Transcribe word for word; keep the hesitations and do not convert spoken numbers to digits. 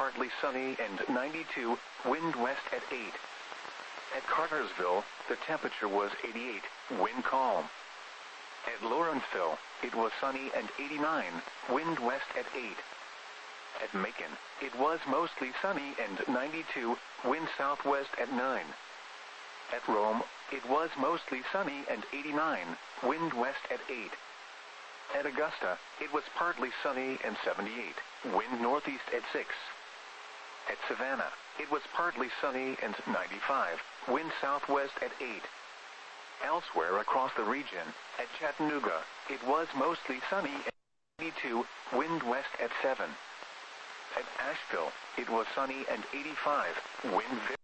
partly sunny and ninety-two, wind west at eight. At Cartersville, the temperature was eighty-eight, wind calm. At Lawrenceville, it was sunny and eighty-nine, wind west at eight. At Macon, it was mostly sunny and ninety-two, wind southwest at nine. At Rome, it was mostly sunny and eighty-nine, wind west at eight. At Augusta, it was partly sunny and seventy-eight, wind northeast at six. At Savannah, it was partly sunny and ninety-five, wind southwest at eight. Elsewhere across the region, at Chattanooga, it was mostly sunny and eighty-two, wind west at seven. At Asheville, it was sunny and eighty-five, wind